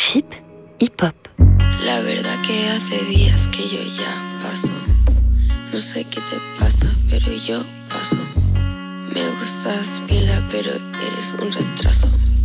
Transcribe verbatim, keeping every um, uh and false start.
F I P Hip Hop. La verdad que hace días que yo ya paso. No sé qué te pasa, pero yo paso. Me gustas pila, pero eres un retraso.